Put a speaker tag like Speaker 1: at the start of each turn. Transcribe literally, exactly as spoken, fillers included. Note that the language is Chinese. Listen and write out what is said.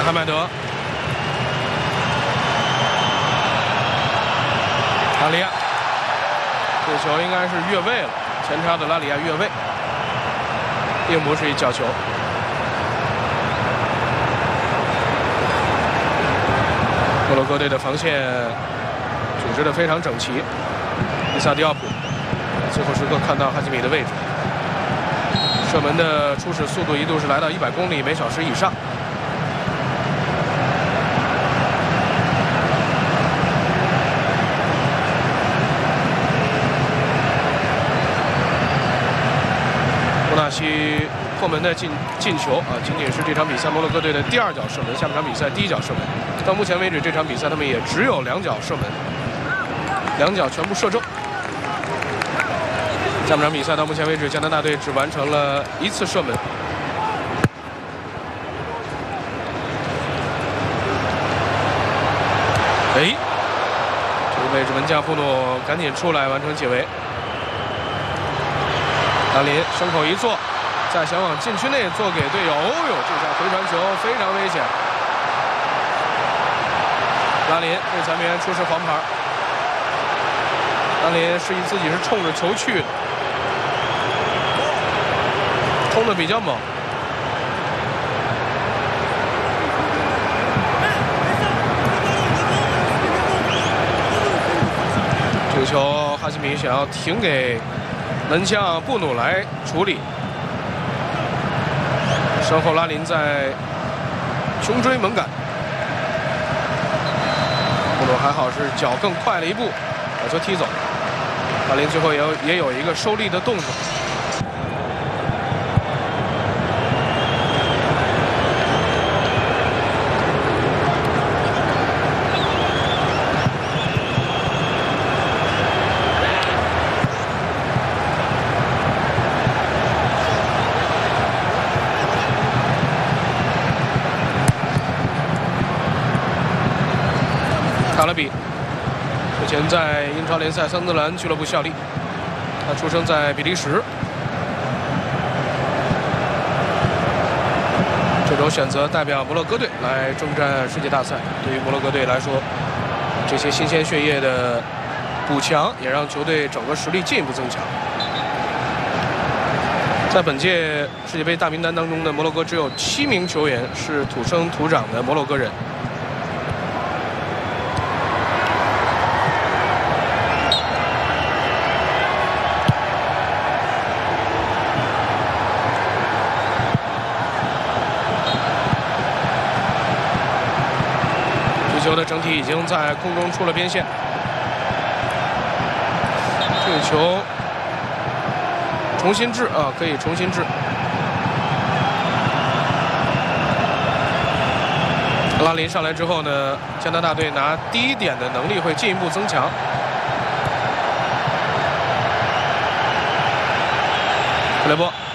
Speaker 1: 汉麦德，拉里亚，这球应该是越位了，前插的拉里亚越位，并不是一角球。摩洛哥队的防线组织得非常整齐。伊萨迪奥普最后时刻看到哈基米的位置，射门的初始速度一度是来到一百公里每小时以上。布纳西破门的进进球啊，仅仅是这场比赛摩洛哥队的第二脚射门，下半场比赛第一脚射门。到目前为止，这场比赛他们也只有两脚射门，两脚全部射正。下半场比赛到目前为止，加拿大队只完成了一次射门。哎，这个位置门将布诺赶紧出来完成解围。拉林胸口一坐，再想往禁区内做给队友。哦呦，这下回传球非常危险。拉林为咱们员出示黄牌。拉林示意自己是冲着球去的，冲的比较猛。这个球哈基米想要停给门将布努来处理，身后拉林在穷追猛赶，布努还好是脚更快了一步，把球踢走。拉林最后也有也有一个收力的动作。卡勒比之前在英超联赛桑德兰俱乐部效力，他出生在比利时。这周选择代表摩洛哥队来征战世界大赛，对于摩洛哥队来说，这些新鲜血液的补强也让球队整个实力进一步增强。在本届世界杯大名单当中的摩洛哥只有七名球员是土生土长的摩洛哥人。球的整体已经在空中出了边线，这个球重新掷啊，可以重新掷。拉林上来之后呢，加拿大队拿第一点的能力会进一步增强。克雷波